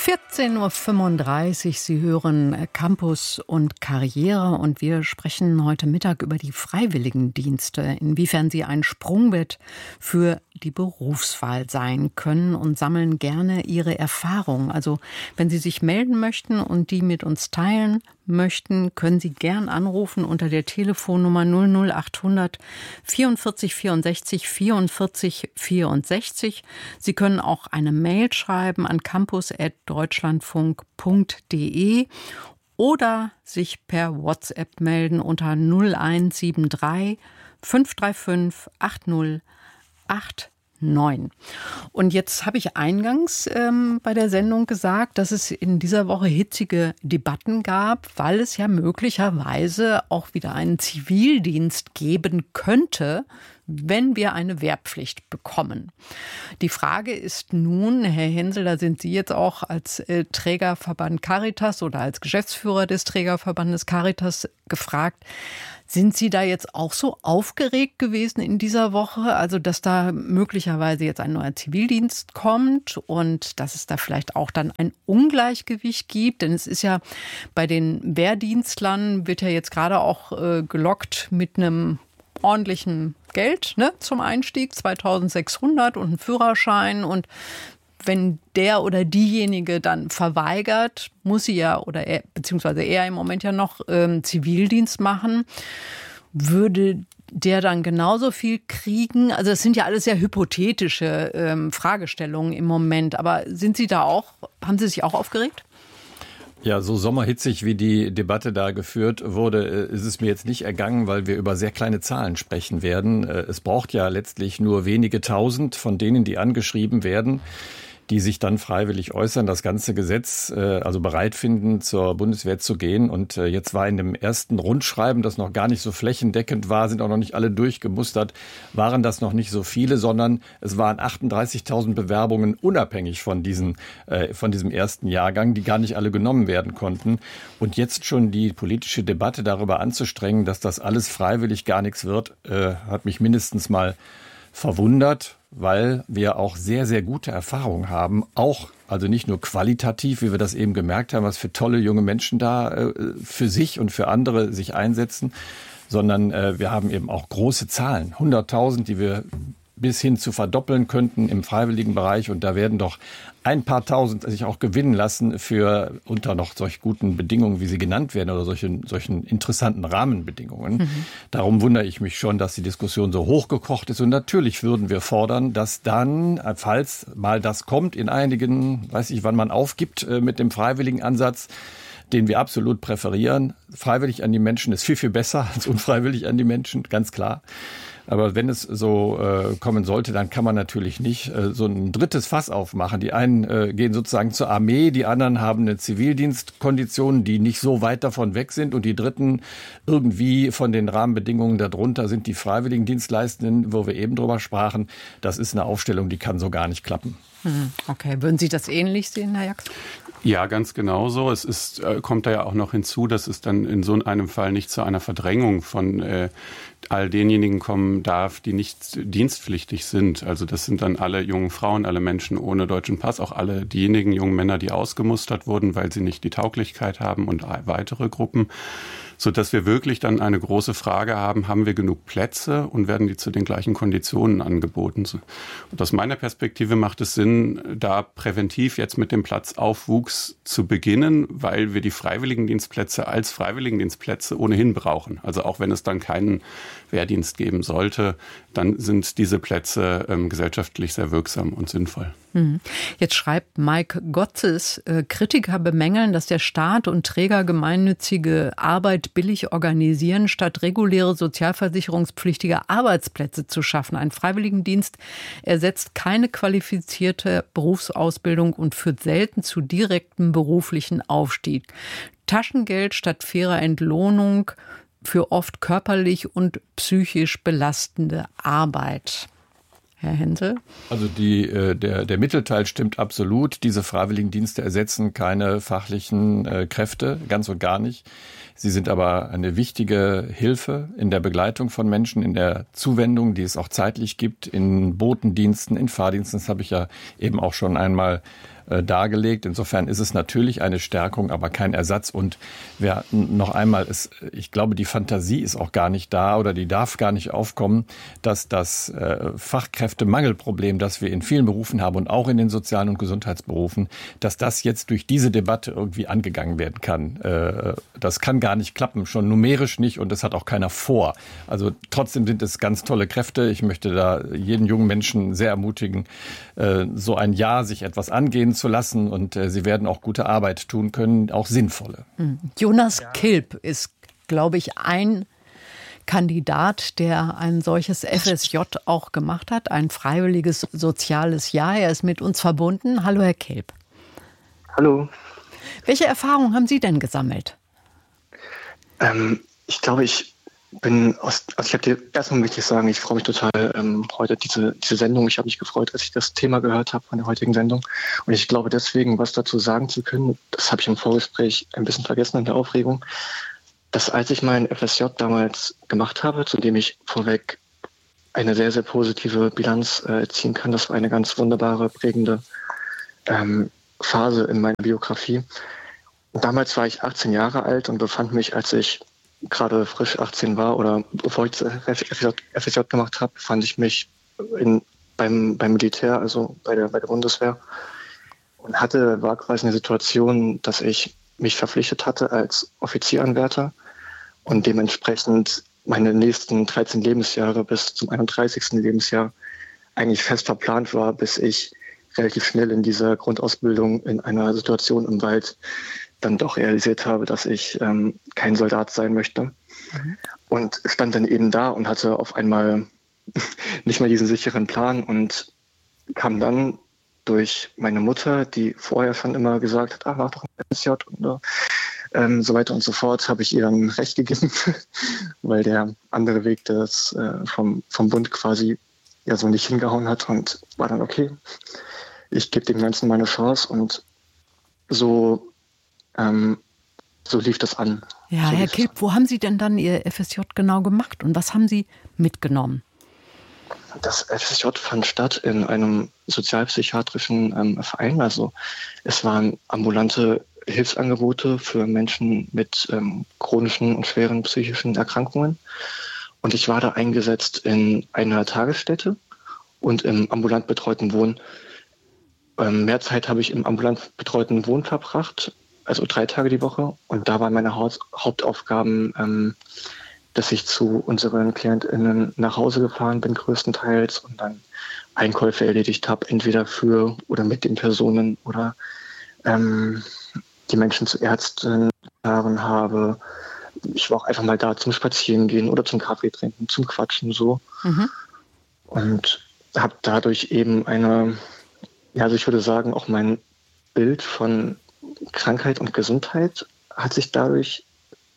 14.35 Uhr, Sie hören Campus und Karriere und wir sprechen heute Mittag über die Freiwilligendienste, inwiefern sie ein Sprungbrett für die Berufswahl sein können und sammeln gerne Ihre Erfahrungen. Also wenn Sie sich melden möchten und die mit uns teilen möchten, können Sie gern anrufen unter der Telefonnummer 00800 44 64 44 64. Sie können auch eine Mail schreiben an campus@deutschlandfunk.de oder sich per WhatsApp melden unter 0173 535 8089. Und jetzt habe ich eingangs bei der Sendung gesagt, dass es in dieser Woche hitzige Debatten gab, weil es ja möglicherweise auch wieder einen Zivildienst geben könnte, wenn wir eine Wehrpflicht bekommen. Die Frage ist nun, Herr Hensel, da sind Sie jetzt auch als Trägerverband Caritas oder als Geschäftsführer des Trägerverbandes Caritas gefragt, sind Sie da jetzt auch so aufgeregt gewesen in dieser Woche? Also, dass da möglicherweise jetzt ein neuer Zivildienst kommt und dass es da vielleicht auch dann ein Ungleichgewicht gibt? Denn es ist ja bei den Wehrdienstlern wird ja jetzt gerade auch gelockt mit einem ordentlichen Geld, ne, zum Einstieg, 2.600 und einen Führerschein. Und wenn der oder diejenige dann verweigert, muss sie ja, oder er, beziehungsweise er im Moment ja noch Zivildienst machen, würde der dann genauso viel kriegen? Also das sind ja alles sehr hypothetische Fragestellungen im Moment. Aber sind Sie da auch, haben Sie sich auch aufgeregt? Ja, so sommerhitzig wie die Debatte da geführt wurde, ist es mir jetzt nicht ergangen, weil wir über sehr kleine Zahlen sprechen werden. Es braucht ja letztlich nur wenige Tausend von denen, die angeschrieben werden, die sich dann freiwillig äußern, das ganze Gesetz also bereit finden, zur Bundeswehr zu gehen. Und jetzt war in dem ersten Rundschreiben, das noch gar nicht so flächendeckend war, sind auch noch nicht alle durchgemustert, waren das noch nicht so viele, sondern es waren 38.000 Bewerbungen unabhängig von diesem ersten Jahrgang, die gar nicht alle genommen werden konnten. Und jetzt schon die politische Debatte darüber anzustrengen, dass das alles freiwillig gar nichts wird, hat mich mindestens mal verwundert, weil wir auch sehr, sehr gute Erfahrungen haben, auch, also nicht nur qualitativ, wie wir das eben gemerkt haben, was für tolle junge Menschen da für sich und für andere sich einsetzen, sondern wir haben eben auch große Zahlen, 100.000, die wir bis hin zu verdoppeln könnten im freiwilligen Bereich. Und da werden doch ein paar Tausend sich auch gewinnen lassen für unter noch solch guten Bedingungen, wie sie genannt werden, oder solchen interessanten Rahmenbedingungen. Mhm. Darum wundere ich mich schon, dass die Diskussion so hochgekocht ist. Und natürlich würden wir fordern, dass dann, falls mal das kommt, in einigen, weiß ich, wann man aufgibt mit dem freiwilligen Ansatz, den wir absolut präferieren. Freiwillig an die Menschen ist viel, viel besser als unfreiwillig an die Menschen, ganz klar. Aber wenn es so kommen sollte, dann kann man natürlich nicht so ein drittes Fass aufmachen. Die einen gehen sozusagen zur Armee, die anderen haben eine Zivildienstkondition, die nicht so weit davon weg sind. Und die dritten irgendwie von den Rahmenbedingungen darunter sind die Freiwilligendienstleistenden, wo wir eben drüber sprachen. Das ist eine Aufstellung, die kann so gar nicht klappen. Okay, würden Sie das ähnlich sehen, Herr Jax? Ja, ganz genau so. Es kommt da ja auch noch hinzu, dass es dann in so einem Fall nicht zu einer Verdrängung von all denjenigen kommen darf, die nicht dienstpflichtig sind. Also das sind dann alle jungen Frauen, alle Menschen ohne deutschen Pass, auch alle diejenigen jungen Männer, die ausgemustert wurden, weil sie nicht die Tauglichkeit haben und weitere Gruppen. Sodass wir wirklich dann eine große Frage haben wir genug Plätze und werden die zu den gleichen Konditionen angeboten? Und aus meiner Perspektive macht es Sinn, da präventiv jetzt mit dem Platzaufwuchs zu beginnen, weil wir die Freiwilligendienstplätze als Freiwilligendienstplätze ohnehin brauchen. Also auch wenn es dann keinen Wehrdienst geben sollte, dann sind diese Plätze gesellschaftlich sehr wirksam und sinnvoll. Jetzt schreibt Mike Gotzes, Kritiker bemängeln, dass der Staat und Träger gemeinnützige Arbeit billig organisieren, statt reguläre sozialversicherungspflichtige Arbeitsplätze zu schaffen. Ein Freiwilligendienst ersetzt keine qualifizierte Berufsausbildung und führt selten zu direktem beruflichen Aufstieg. Taschengeld statt fairer Entlohnung für oft körperlich und psychisch belastende Arbeit. Herr Hensel? Also der Mittelteil stimmt absolut. Diese Freiwilligendienste ersetzen keine fachlichen Kräfte, ganz und gar nicht. Sie sind aber eine wichtige Hilfe in der Begleitung von Menschen, in der Zuwendung, die es auch zeitlich gibt, in Botendiensten, in Fahrdiensten. Das habe ich ja eben auch schon einmal dargelegt. Insofern ist es natürlich eine Stärkung, aber kein Ersatz. Und noch einmal, ich glaube, die Fantasie ist auch gar nicht da oder die darf gar nicht aufkommen, dass das Fachkräftemangelproblem, das wir in vielen Berufen haben und auch in den sozialen und Gesundheitsberufen, dass das jetzt durch diese Debatte irgendwie angegangen werden kann. Das kann gar nicht klappen, schon numerisch nicht, und das hat auch keiner vor. Also trotzdem sind es ganz tolle Kräfte. Ich möchte da jeden jungen Menschen sehr ermutigen, so ein Jahr sich etwas angehen zu lassen, und sie werden auch gute Arbeit tun können, auch sinnvolle. Jonas Kilp ist, glaube ich, ein Kandidat, der ein solches FSJ auch gemacht hat, ein freiwilliges soziales Jahr. Er ist mit uns verbunden. Hallo, Herr Kilp. Hallo. Welche Erfahrungen haben Sie denn gesammelt? Ich glaube, ich habe dir erstmal möchte ich sagen, ich freue mich total heute diese Sendung. Ich habe mich gefreut, als ich das Thema gehört habe von der heutigen Sendung. Und ich glaube deswegen, was dazu sagen zu können, das habe ich im Vorgespräch ein bisschen vergessen in der Aufregung, dass als ich meinen FSJ damals gemacht habe, zu dem ich vorweg eine sehr, sehr positive Bilanz ziehen kann, das war eine ganz wunderbare, prägende Phase in meiner Biografie. Und damals war ich 18 Jahre alt und befand mich, als ich gerade frisch 18 war oder bevor ich das FSJ gemacht habe, befand ich mich beim Militär, also bei der Bundeswehr, und war quasi eine Situation, dass ich mich verpflichtet hatte als Offizieranwärter und dementsprechend meine nächsten 13 Lebensjahre bis zum 31. Lebensjahr eigentlich fest verplant war, bis ich relativ schnell in dieser Grundausbildung in einer Situation im Wald dann doch realisiert habe, dass ich kein Soldat sein möchte. Und stand dann eben da und hatte auf einmal nicht mehr diesen sicheren Plan und kam dann durch meine Mutter, die vorher schon immer gesagt hat, mach doch ein FSJ und so weiter und so fort, habe ich ihr dann recht gegeben, weil der andere Weg vom Bund quasi ja so nicht hingehauen hat, und war dann okay, ich gebe dem Ganzen meine Chance, und so lief das an. Ja, Herr Kilp, wo haben Sie denn dann Ihr FSJ genau gemacht und was haben Sie mitgenommen? Das FSJ fand statt in einem sozialpsychiatrischen Verein. Also es waren ambulante Hilfsangebote für Menschen mit chronischen und schweren psychischen Erkrankungen. Und ich war da eingesetzt in einer Tagesstätte und im ambulant betreuten Wohnen. Mehr Zeit habe ich im ambulant betreuten Wohnen verbracht, also 3 Tage die Woche. Und da waren meine Hauptaufgaben, dass ich zu unseren KlientInnen nach Hause gefahren bin, größtenteils, und dann Einkäufe erledigt habe, entweder für oder mit den Personen, oder die Menschen zu Ärzten gefahren habe. Ich war auch einfach mal da zum Spazierengehen oder zum Kaffee trinken, zum Quatschen so. Und habe dadurch eben also ich würde sagen, auch mein Bild von Krankheit und Gesundheit hat sich dadurch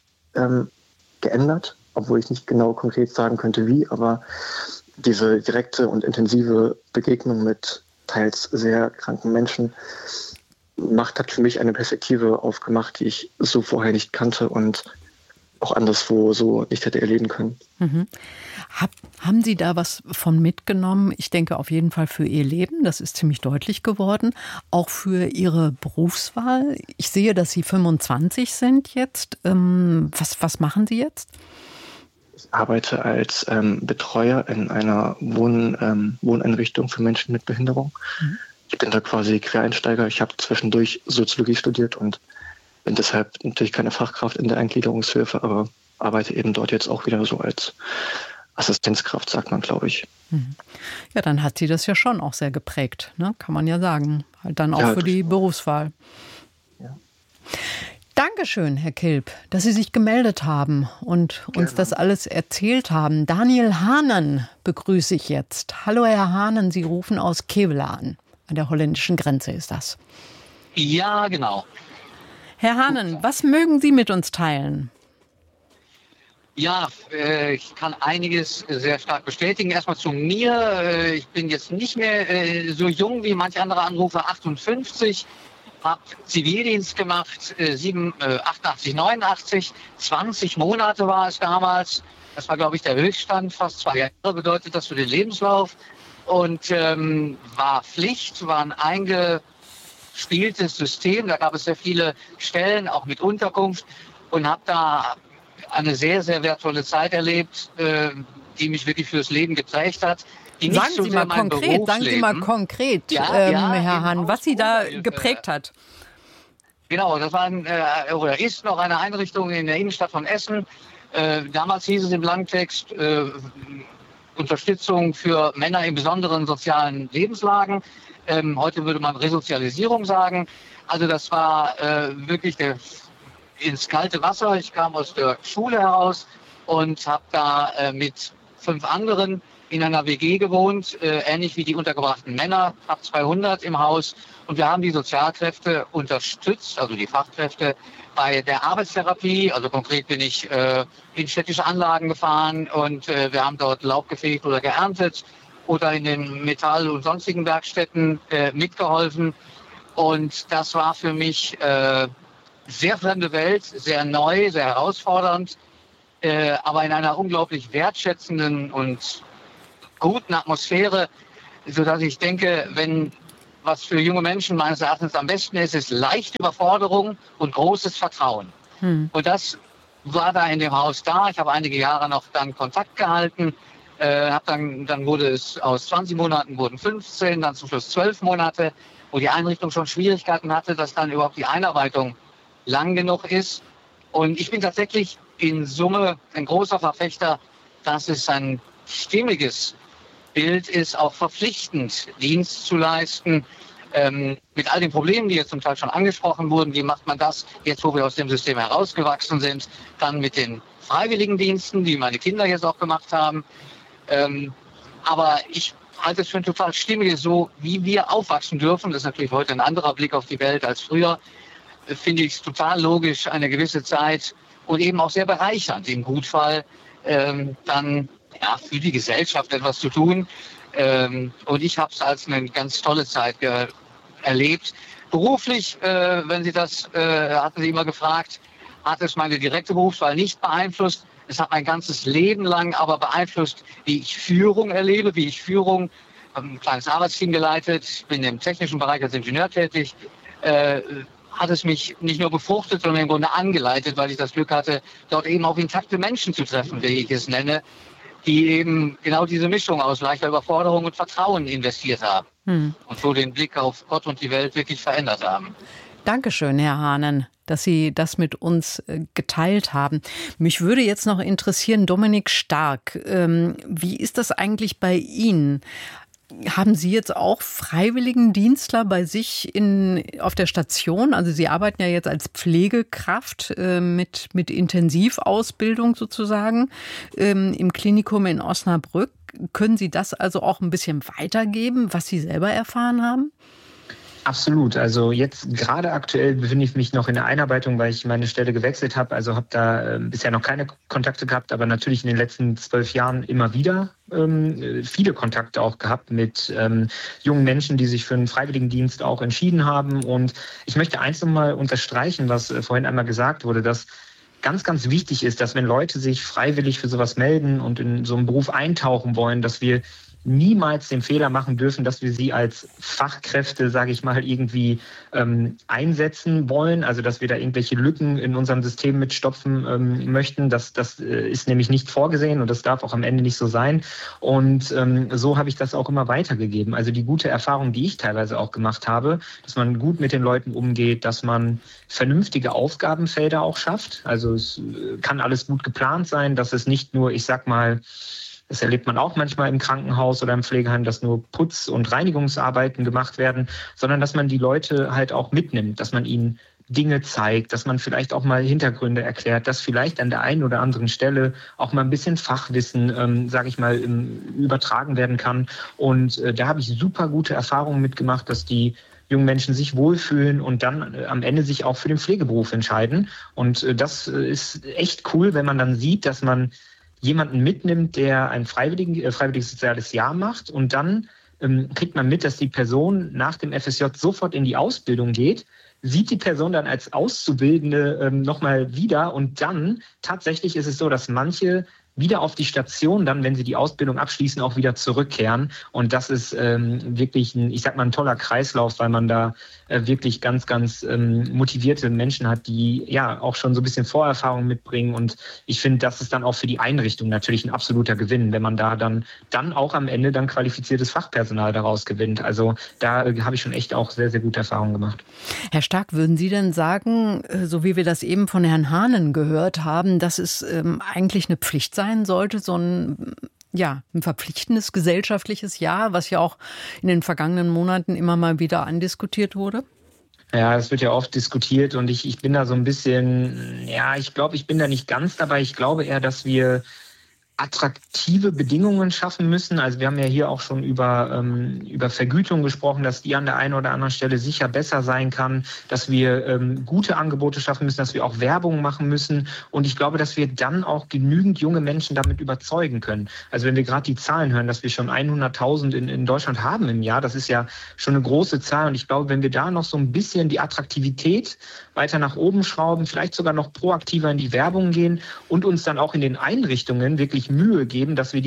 geändert, obwohl ich nicht genau konkret sagen könnte, wie, aber diese direkte und intensive Begegnung mit teils sehr kranken Menschen hat für mich eine Perspektive aufgemacht, die ich so vorher nicht kannte und auch anderswo so nicht hätte erleben können. Haben Sie da was von mitgenommen? Ich denke auf jeden Fall für Ihr Leben, das ist ziemlich deutlich geworden, auch für Ihre Berufswahl. Ich sehe, dass Sie 25 sind jetzt. Was machen Sie jetzt? Ich arbeite als Betreuer in einer Wohneinrichtung für Menschen mit Behinderung. Ich bin da quasi Quereinsteiger. Ich habe zwischendurch Soziologie studiert und bin deshalb natürlich keine Fachkraft in der Eingliederungshilfe, aber arbeite eben dort jetzt auch wieder so als Assistenzkraft, sagt man, glaube ich. Ja, dann hat Sie das ja schon auch sehr geprägt, ne? Kann man ja sagen. Halt dann auch ja, für die Berufswahl. Ja. Dankeschön, Herr Kilp, dass Sie sich gemeldet haben und uns das alles erzählt haben. Daniel Haanen begrüße ich jetzt. Hallo, Herr Haanen, Sie rufen aus Kevela an. An der holländischen Grenze ist das. Ja, genau. Herr Haanen, was mögen Sie mit uns teilen? Ja, ich kann einiges sehr stark bestätigen. Erstmal zu mir. Ich bin jetzt nicht mehr so jung wie manche andere Anrufer, 58. Habe Zivildienst gemacht, 88, 89. 20 Monate war es damals. Das war, glaube ich, der Höchststand. Fast 2 Jahre bedeutet das für den Lebenslauf. Und war Pflicht, waren eingeschränkte verspieltes System. Da gab es sehr viele Stellen, auch mit Unterkunft, und habe da eine sehr, sehr wertvolle Zeit erlebt, die mich wirklich fürs Leben geprägt hat. Sagen Sie mal konkret, Herr Hahn, was Sie da geprägt hat. Genau, das war oder ist noch eine Einrichtung in der Innenstadt von Essen. Damals hieß es im Langtext Unterstützung für Männer in besonderen sozialen Lebenslagen. Heute würde man Resozialisierung sagen. Also das war wirklich ins kalte Wasser. Ich kam aus der Schule heraus und habe da mit 5 anderen in einer WG gewohnt, ähnlich wie die untergebrachten Männer, ab 200 im Haus. Und wir haben die Sozialkräfte unterstützt, also die Fachkräfte, bei der Arbeitstherapie. Also konkret bin ich in städtische Anlagen gefahren und wir haben dort Laub gefegt oder geerntet oder in den Metall- und sonstigen Werkstätten mitgeholfen. Und das war für mich sehr fremde Welt, sehr neu, sehr herausfordernd, aber in einer unglaublich wertschätzenden und guten Atmosphäre, sodass ich denke, was für junge Menschen meines Erachtens am besten ist leichte Überforderung und großes Vertrauen. Und das war da in dem Haus da. Ich habe einige Jahre noch dann Kontakt gehalten. Dann wurde es aus 20 Monaten wurden 15, dann zum Schluss 12 Monate, wo die Einrichtung schon Schwierigkeiten hatte, dass dann überhaupt die Einarbeitung lang genug ist. Und ich bin tatsächlich in Summe ein großer Verfechter, dass es ein stimmiges Bild ist, auch verpflichtend Dienst zu leisten. Mit all den Problemen, die jetzt zum Teil schon angesprochen wurden, wie macht man das jetzt, wo wir aus dem System herausgewachsen sind, dann mit den Freiwilligendiensten, die meine Kinder jetzt auch gemacht haben. Aber ich halte es für ein total stimmiges, so wie wir aufwachsen dürfen. Das ist natürlich heute ein anderer Blick auf die Welt als früher. Finde ich es total logisch, eine gewisse Zeit und eben auch sehr bereichernd im Gutfall, dann für die Gesellschaft etwas zu tun. Und ich habe es als eine ganz tolle Zeit erlebt. Beruflich, wenn Sie das, hatten Sie immer gefragt, hat es meine direkte Berufswahl nicht beeinflusst. Es hat mein ganzes Leben lang aber beeinflusst, wie ich Führung erlebe, habe ein kleines Arbeitsteam geleitet, ich bin im technischen Bereich als Ingenieur tätig, hat es mich nicht nur befruchtet, sondern im Grunde angeleitet, weil ich das Glück hatte, dort eben auch intakte Menschen zu treffen, wie ich es nenne, die eben genau diese Mischung aus leichter Überforderung und Vertrauen investiert haben und so den Blick auf Gott und die Welt wirklich verändert haben. Dankeschön, Herr Hahnen, dass Sie das mit uns geteilt haben. Mich würde jetzt noch interessieren, Dominik Stark, wie ist das eigentlich bei Ihnen? Haben Sie jetzt auch Freiwilligendienstler bei sich auf der Station? Also Sie arbeiten ja jetzt als Pflegekraft mit Intensivausbildung sozusagen im Klinikum in Osnabrück. Können Sie das also auch ein bisschen weitergeben, was Sie selber erfahren haben? Absolut. Also jetzt gerade aktuell befinde ich mich noch in der Einarbeitung, weil ich meine Stelle gewechselt habe. Also habe da bisher noch keine Kontakte gehabt, aber natürlich in den letzten 12 Jahren immer wieder viele Kontakte auch gehabt mit jungen Menschen, die sich für einen Freiwilligendienst auch entschieden haben. Und ich möchte eins nochmal unterstreichen, was vorhin einmal gesagt wurde, dass ganz, ganz wichtig ist, dass wenn Leute sich freiwillig für sowas melden und in so einen Beruf eintauchen wollen, dass wir niemals den Fehler machen dürfen, dass wir sie als Fachkräfte, sage ich mal, irgendwie einsetzen wollen. Also dass wir da irgendwelche Lücken in unserem System mitstopfen möchten. Das ist nämlich nicht vorgesehen und das darf auch am Ende nicht so sein. Und so habe ich das auch immer weitergegeben. Also die gute Erfahrung, die ich teilweise auch gemacht habe, dass man gut mit den Leuten umgeht, dass man vernünftige Aufgabenfelder auch schafft. Also es kann alles gut geplant sein, dass es nicht nur, ich sag mal, das erlebt man auch manchmal im Krankenhaus oder im Pflegeheim, dass nur Putz- und Reinigungsarbeiten gemacht werden, sondern dass man die Leute halt auch mitnimmt, dass man ihnen Dinge zeigt, dass man vielleicht auch mal Hintergründe erklärt, dass vielleicht an der einen oder anderen Stelle auch mal ein bisschen Fachwissen, sage ich mal, übertragen werden kann. Und da habe ich super gute Erfahrungen mitgemacht, dass die jungen Menschen sich wohlfühlen und dann am Ende sich auch für den Pflegeberuf entscheiden. Und das ist echt cool, wenn man dann sieht, dass man jemanden mitnimmt, der ein freiwilliges soziales Jahr macht und dann kriegt man mit, dass die Person nach dem FSJ sofort in die Ausbildung geht, sieht die Person dann als Auszubildende nochmal wieder und dann tatsächlich ist es so, dass manche wieder auf die Station dann, wenn sie die Ausbildung abschließen, auch wieder zurückkehren. Und das ist wirklich ein toller Kreislauf, weil man da wirklich ganz, ganz motivierte Menschen hat, die ja auch schon so ein bisschen Vorerfahrung mitbringen. Und ich finde, das ist dann auch für die Einrichtung natürlich ein absoluter Gewinn, wenn man da dann auch am Ende dann qualifiziertes Fachpersonal daraus gewinnt. Also da habe ich schon echt auch sehr, sehr gute Erfahrungen gemacht. Herr Stark, würden Sie denn sagen, so wie wir das eben von Herrn Hahnen gehört haben, dass es eigentlich eine Pflicht sein sollte, so ein verpflichtendes gesellschaftliches Jahr, was ja auch in den vergangenen Monaten immer mal wieder andiskutiert wurde? Ja, es wird ja oft diskutiert und ich bin da so ein bisschen, ich glaube, ich bin da nicht ganz dabei. Ich glaube eher, dass wir attraktive Bedingungen schaffen müssen. Also wir haben ja hier auch schon über Vergütung gesprochen, dass die an der einen oder anderen Stelle sicher besser sein kann, dass wir gute Angebote schaffen müssen, dass wir auch Werbung machen müssen. Und ich glaube, dass wir dann auch genügend junge Menschen damit überzeugen können. Also wenn wir gerade die Zahlen hören, dass wir schon 100.000 in Deutschland haben im Jahr, das ist ja schon eine große Zahl. Und ich glaube, wenn wir da noch so ein bisschen die Attraktivität weiter nach oben schrauben, vielleicht sogar noch proaktiver in die Werbung gehen und uns dann auch in den Einrichtungen wirklich Mühe geben, dass wir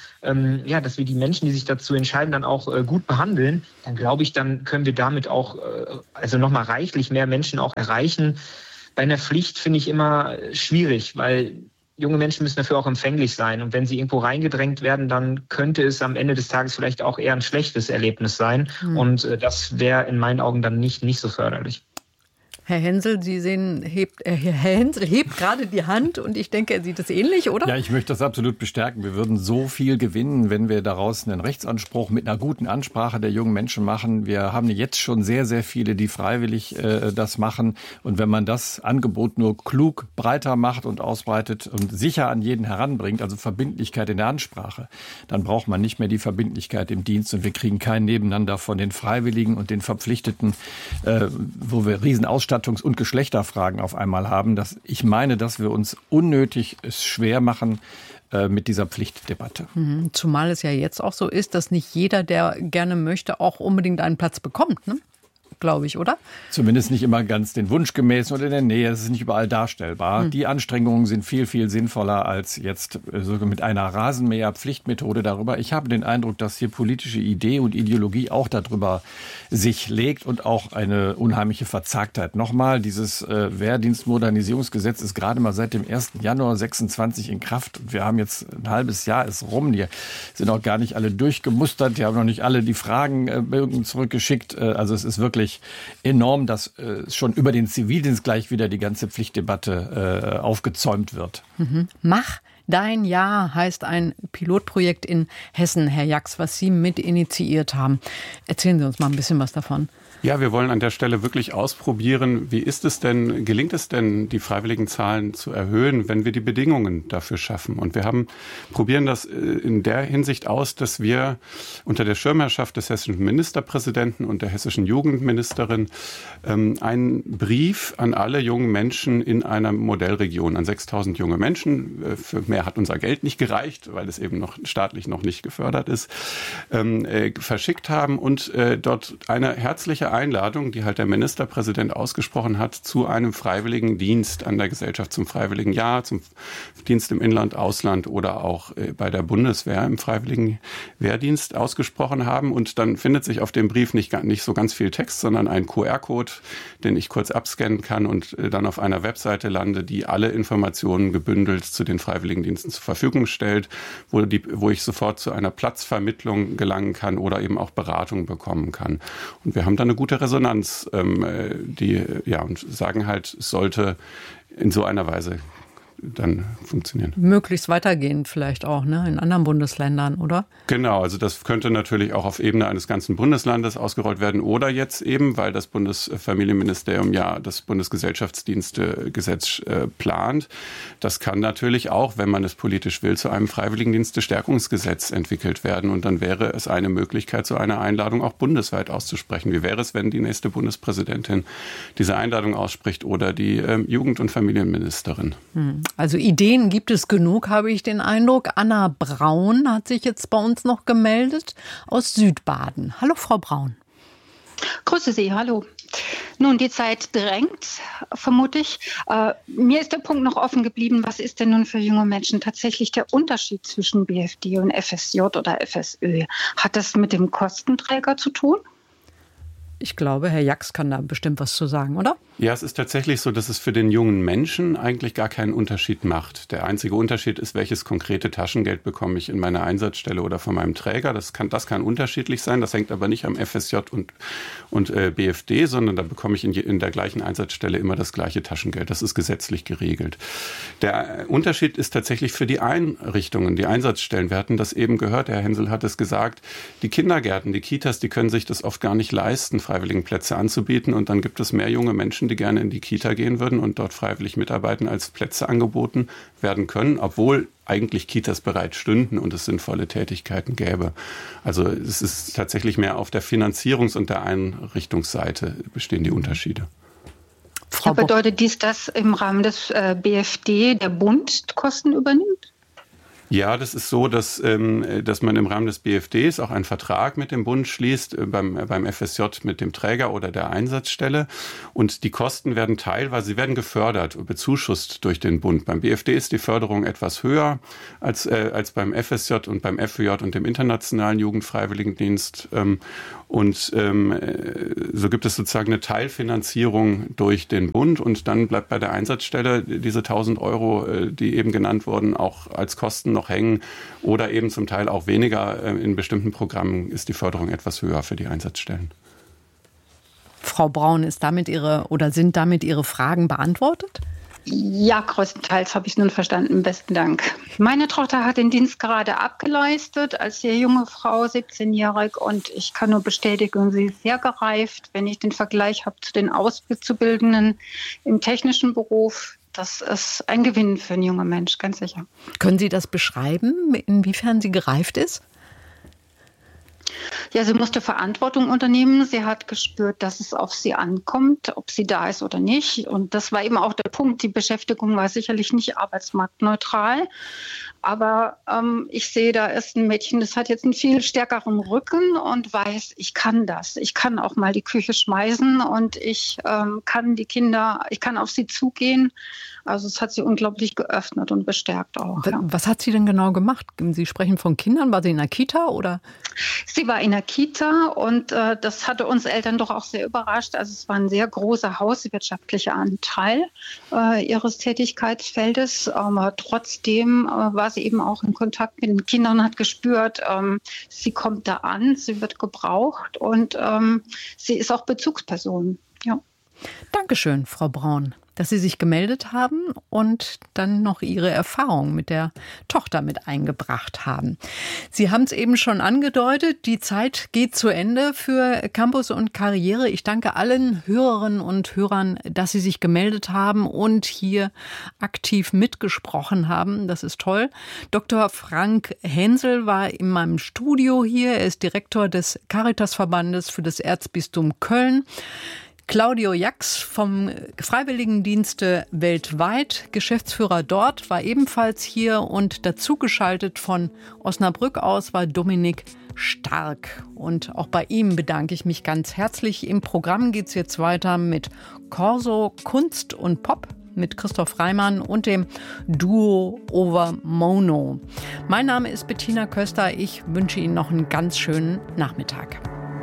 dass wir die Menschen, die sich dazu entscheiden, dann auch gut behandeln, dann glaube ich, dann können wir damit auch nochmal reichlich mehr Menschen auch erreichen. Bei einer Pflicht finde ich immer schwierig, weil junge Menschen müssen dafür auch empfänglich sein. Und wenn sie irgendwo reingedrängt werden, dann könnte es am Ende des Tages vielleicht auch eher ein schlechtes Erlebnis sein. Und das wäre in meinen Augen dann nicht so förderlich. Herr Hensel, Sie sehen, Herr Hensel hebt gerade die Hand und ich denke, er sieht es ähnlich, oder? Ja, ich möchte das absolut bestärken. Wir würden so viel gewinnen, wenn wir daraus einen Rechtsanspruch mit einer guten Ansprache der jungen Menschen machen. Wir haben jetzt schon sehr, sehr viele, die freiwillig das machen. Und wenn man das Angebot nur klug breiter macht und ausbreitet und sicher an jeden heranbringt, also Verbindlichkeit in der Ansprache, dann braucht man nicht mehr die Verbindlichkeit im Dienst und wir kriegen kein Nebeneinander von den Freiwilligen und den Verpflichteten, wo wir riesen Ausstattungs- und Geschlechterfragen auf einmal haben. Ich meine, dass wir uns unnötig es schwer machen mit dieser Pflichtdebatte. Zumal es ja jetzt auch so ist, dass nicht jeder, der gerne möchte, auch unbedingt einen Platz bekommt, ne? Glaube ich, oder? Zumindest nicht immer ganz den Wunsch gemäß oder in der Nähe. Es ist nicht überall darstellbar. Die Anstrengungen sind viel, viel sinnvoller als jetzt sogar mit einer Rasenmäher-Pflichtmethode darüber. Ich habe den Eindruck, dass hier politische Idee und Ideologie auch darüber sich legt und auch eine unheimliche Verzagtheit. Nochmal, dieses Wehrdienstmodernisierungsgesetz ist gerade mal seit dem 1. Januar 26 in Kraft. Wir haben jetzt ein halbes Jahr ist rum. Die sind auch gar nicht alle durchgemustert. Die haben noch nicht alle die Fragen zurückgeschickt. Also es ist wirklich enorm, dass schon über den Zivildienst gleich wieder die ganze Pflichtdebatte aufgezäumt wird. Mach dein Jahr heißt ein Pilotprojekt in Hessen, Herr Jax, was Sie mit initiiert haben. Erzählen Sie uns mal ein bisschen was davon. Ja, wir wollen an der Stelle wirklich ausprobieren, gelingt es denn, die freiwilligen Zahlen zu erhöhen, wenn wir die Bedingungen dafür schaffen. Und wir probieren das in der Hinsicht aus, dass wir unter der Schirmherrschaft des hessischen Ministerpräsidenten und der hessischen Jugendministerin einen Brief an alle jungen Menschen in einer Modellregion, an 6.000 junge Menschen, für mehr hat unser Geld nicht gereicht, weil es eben noch staatlich noch nicht gefördert ist, verschickt haben und dort eine herzliche Einladung, die halt der Ministerpräsident ausgesprochen hat, zu einem freiwilligen Dienst an der Gesellschaft, zum freiwilligen Jahr, zum Dienst im Inland, Ausland oder auch bei der Bundeswehr im freiwilligen Wehrdienst ausgesprochen haben. Und dann findet sich auf dem Brief nicht so ganz viel Text, sondern ein QR-Code, den ich kurz abscannen kann und dann auf einer Webseite lande, die alle Informationen gebündelt zu den Freiwilligendiensten zur Verfügung stellt, wo ich sofort zu einer Platzvermittlung gelangen kann oder eben auch Beratung bekommen kann. Und wir haben dann eine gute Resonanz, und sagen halt, es sollte in so einer Weise dann funktionieren. Möglichst weitergehend vielleicht auch, ne? In anderen Bundesländern, oder? Genau, also das könnte natürlich auch auf Ebene eines ganzen Bundeslandes ausgerollt werden oder jetzt eben, weil das Bundesfamilienministerium ja das Bundesgesellschaftsdienstegesetz plant. Das kann natürlich auch, wenn man es politisch will, zu einem Freiwilligendienstestärkungsgesetz entwickelt werden und dann wäre es eine Möglichkeit, so eine Einladung auch bundesweit auszusprechen. Wie wäre es, wenn die nächste Bundespräsidentin diese Einladung ausspricht oder die Jugend- und Familienministerin? Also Ideen gibt es genug, habe ich den Eindruck. Anna Braun hat sich jetzt bei uns noch gemeldet aus Südbaden. Hallo, Frau Braun. Grüße Sie, hallo. Nun, die Zeit drängt, vermute ich. Mir ist der Punkt noch offen geblieben, was ist denn nun für junge Menschen tatsächlich der Unterschied zwischen BFD und FSJ oder FSÖ? Hat das mit dem Kostenträger zu tun? Ich glaube, Herr Jax kann da bestimmt was zu sagen, oder? Ja, es ist tatsächlich so, dass es für den jungen Menschen eigentlich gar keinen Unterschied macht. Der einzige Unterschied ist, welches konkrete Taschengeld bekomme ich in meiner Einsatzstelle oder von meinem Träger. Das kann unterschiedlich sein. Das hängt aber nicht am FSJ und BFD, sondern da bekomme ich in der gleichen Einsatzstelle immer das gleiche Taschengeld. Das ist gesetzlich geregelt. Der Unterschied ist tatsächlich für die Einrichtungen, die Einsatzstellen. Wir hatten das eben gehört, Herr Hensel hat es gesagt, die Kindergärten, die Kitas, die können sich das oft gar nicht leisten, Freiwilligenplätze anzubieten. Und dann gibt es mehr junge Menschen, die gerne in die Kita gehen würden und dort freiwillig mitarbeiten, als Plätze angeboten werden können, obwohl eigentlich Kitas bereits stünden und es sinnvolle Tätigkeiten gäbe. Also es ist tatsächlich mehr auf der Finanzierungs- und der Einrichtungsseite bestehen die Unterschiede. Ja, bedeutet dies, dass im Rahmen des BFD der Bund Kosten übernimmt? Ja, das ist so, dass man im Rahmen des BFDs auch einen Vertrag mit dem Bund schließt, beim FSJ mit dem Träger oder der Einsatzstelle. Und die Kosten werden teilweise, gefördert, bezuschusst durch den Bund. Beim BFD ist die Förderung etwas höher als beim FSJ und beim FÜJ und dem Internationalen Jugendfreiwilligendienst. So gibt es sozusagen eine Teilfinanzierung durch den Bund und dann bleibt bei der Einsatzstelle diese 1.000 €, die eben genannt wurden, auch als Kosten noch hängen oder eben zum Teil auch weniger. In bestimmten Programmen ist die Förderung etwas höher für die Einsatzstellen. Frau Braun, sind damit Ihre Fragen beantwortet? Ja, größtenteils habe ich es nun verstanden. Besten Dank. Meine Tochter hat den Dienst gerade abgeleistet als sehr junge Frau, 17-jährig. Und ich kann nur bestätigen, sie ist sehr gereift. Wenn ich den Vergleich habe zu den Auszubildenden im technischen Beruf, das ist ein Gewinn für einen jungen Mensch, ganz sicher. Können Sie das beschreiben, inwiefern sie gereift ist? Ja, sie musste Verantwortung unternehmen. Sie hat gespürt, dass es auf sie ankommt, ob sie da ist oder nicht. Und das war eben auch der Punkt. Die Beschäftigung war sicherlich nicht arbeitsmarktneutral. Aber ich sehe, da ist ein Mädchen, das hat jetzt einen viel stärkeren Rücken und weiß, ich kann das. Ich kann auch mal die Küche schmeißen und ich kann auf sie zugehen. Also es hat sie unglaublich geöffnet und bestärkt auch. Ja. Was hat sie denn genau gemacht? Sie sprechen von Kindern. War sie in der Kita oder? Sie war in der Kita und das hatte uns Eltern doch auch sehr überrascht. Also es war ein sehr großer hauswirtschaftlicher Anteil ihres Tätigkeitsfeldes. Aber trotzdem war sie eben auch in Kontakt mit den Kindern und hat gespürt, sie kommt da an, sie wird gebraucht und sie ist auch Bezugsperson. Ja. Dankeschön, Frau Braun, dass Sie sich gemeldet haben und dann noch Ihre Erfahrung mit der Tochter mit eingebracht haben. Sie haben es eben schon angedeutet, die Zeit geht zu Ende für Campus und Karriere. Ich danke allen Hörerinnen und Hörern, dass Sie sich gemeldet haben und hier aktiv mitgesprochen haben. Das ist toll. Dr. Frank Hensel war in meinem Studio hier. Er ist Direktor des Caritasverbandes für das Erzbistum Köln. Claudio Jax vom Freiwilligendienste weltweit, Geschäftsführer dort, war ebenfalls hier und dazugeschaltet von Osnabrück aus war Dominik Stark. Und auch bei ihm bedanke ich mich ganz herzlich. Im Programm geht es jetzt weiter mit Corso Kunst und Pop mit Christoph Reimann und dem Duo Over Mono. Mein Name ist Bettina Köster. Ich wünsche Ihnen noch einen ganz schönen Nachmittag.